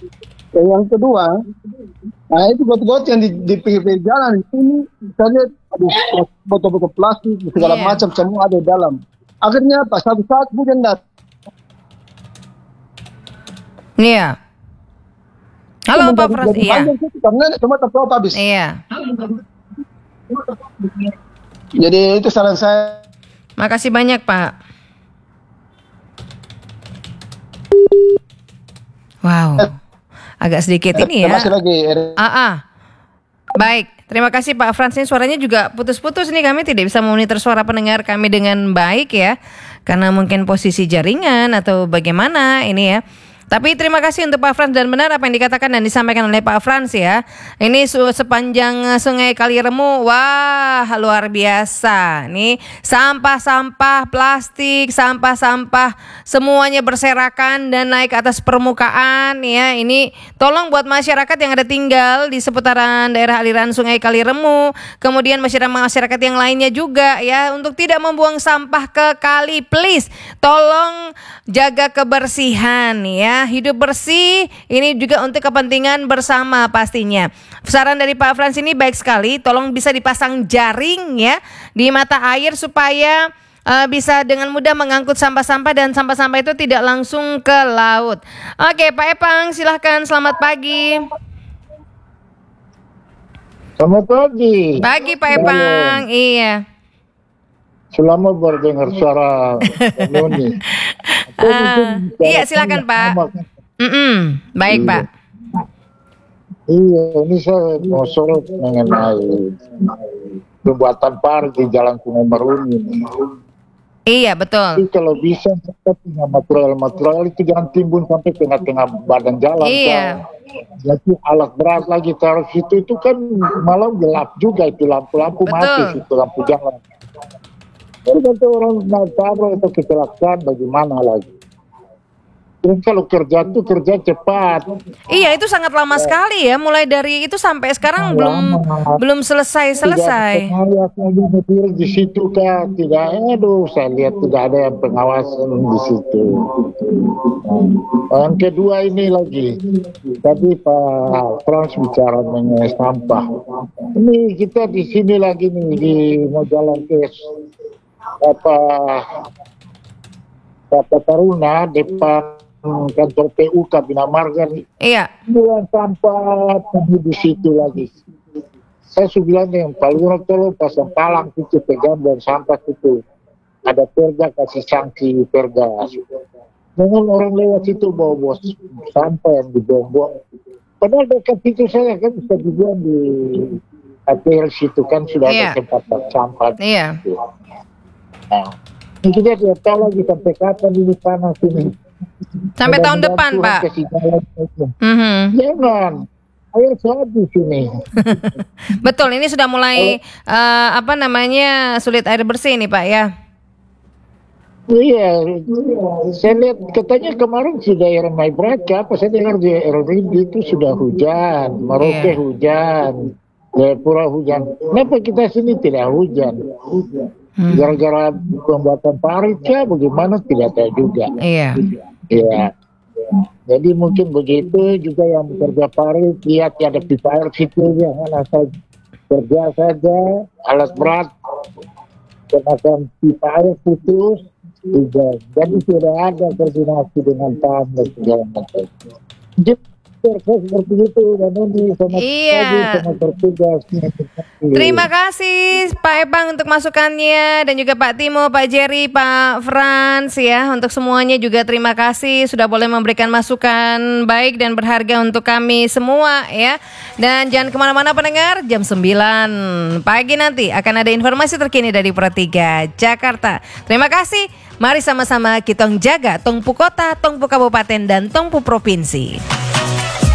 Yang kedua, nah itu got-got yang di pinggir jalan ini kita lihat ada botol-botol plastik segala Iya. macam semua ada di dalam. Akhirnya pas satu saat hujan datang, Iya. itu Halo Pak menjadi Frans. Iya. panjang itu karena cuma terprop habis. Iya. Jadi itu saran saya. Makasih banyak Pak. Wow. Agak sedikit ini ya. Terima kasih lagi. Baik, terima kasih Pak Frans. Ini suaranya juga putus-putus nih, kami tidak bisa memonitor suara pendengar kami dengan baik ya. Karena mungkin posisi jaringan atau bagaimana ini ya. Tapi terima kasih untuk Pak Frans, dan benar apa yang dikatakan dan disampaikan oleh Pak Frans ya. Ini sepanjang Sungai Kaliremu, wah luar biasa. Nih sampah-sampah plastik, sampah-sampah semuanya berserakan dan naik ke atas permukaan ya. Ini tolong buat masyarakat yang ada tinggal di seputaran daerah aliran Sungai Kaliremu, kemudian masyarakat yang lainnya juga ya, untuk tidak membuang sampah ke kali, please. Tolong jaga kebersihan ya. Hidup bersih ini juga untuk kepentingan bersama pastinya. Saran dari Pak Frans ini baik sekali. Tolong bisa dipasang jaring ya di mata air supaya bisa dengan mudah mengangkut sampah-sampah dan sampah-sampah itu tidak langsung ke laut. Oke, Pak Epang silahkan, selamat pagi. Selamat pagi. Pagi Pak Epang. Iya. Selama berdengar suara Noni. Iya silakan Pak. Baik Pak. Iya, ini saya mau sorot mengenai pembuatan parit di Jalan Sungai Maruni. Iya betul. Jadi kalau bisa kita punya material itu jangan timbun sampai tengah-tengah badan jalan. Iya. Jadi alat berat lagi taruh situ itu kan malam gelap juga, itu lampu-lampu mati situ, lampu jalan. Jadi kalau orang tabrak atau kecelakaan bagaimana lagi? Terus kalau kerja itu kerja cepat. Iya, itu sangat lama sekali ya. Mulai dari itu sampai sekarang belum selesai. Tidak di situ kan, tidak. Aduh, saya lihat tidak ada yang pengawasan di situ. Yang kedua ini lagi, tadi Pak Frans bicara mengenai sampah. Ini kita di sini lagi nih di mau jalan ke Taruna depan kantor PUK Bina Marga nih. Iya. Buang sampah di situ lagi. Saya sudah bilang yang paling tolong pasang palang itu pegang dan sampah itu. Ada perda kasih sanksi perda. Jangan orang lewat situ bawa sampah yang dibuang-buang. Padahal dekat situ saya kan bisa dibuang di APL situ kan sudah ada tempat sampah. Iya. Nah, ini kita tidak tahu lagi sampai kapan ini panas ini. Sampai tahun depan, Pak. Jangan. Air habis ini. Betul, ini sudah mulai sulit air bersih nih, Pak ya. Iya, saya lihat katanya kemarin di daerah Maibraka, apa saya dengar di Erlindi itu sudah hujan, Merauke hujan, Jayapura hujan. Kenapa kita sini tidak hujan? Gara-gara pembuatan parit ya, bagaimana tidak tahu juga. Iya. Iya. Jadi mungkin begitu juga yang bekerja parit, lihat ada pipa air situ, jangan asal kerja saja, alat berat, kenakan pipa air putus, juga. Jadi tidak ada koordinasi dengan PAM dan segala macam. Seperti itu dan ini sama tertugas. Terima kasih Pak Epang untuk masukannya, dan juga Pak Timo, Pak Jerry, Pak Frans ya, untuk semuanya juga terima kasih sudah boleh memberikan masukan baik dan berharga untuk kami semua ya. Dan jangan kemana-mana pendengar, jam 9 pagi nanti akan ada informasi terkini dari Pro 3 Jakarta. Terima kasih. Mari sama-sama kita jaga Tongpu Kota, Tongpu Kabupaten, dan Tongpu Provinsi.